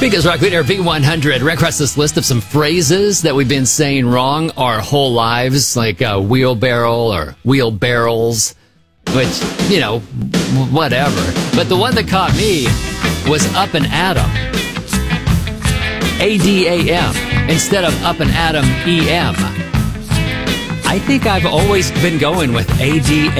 Because Rock Leader B100 requests this list of some phrases that we've been saying wrong our whole lives, like wheelbarrow or wheelbarrels, which, you know, whatever. But the one that caught me was up and atom. A-D-A-M instead of up and atom E-M. I think I've always been going with A-D-A-M.